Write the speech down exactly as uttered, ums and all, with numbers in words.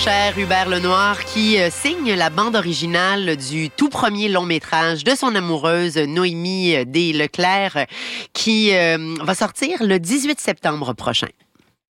Cher Hubert Lenoir qui euh, signe la bande originale du tout premier long métrage de son amoureuse Noémie D. Leclerc qui euh, va sortir le dix-huit septembre prochain.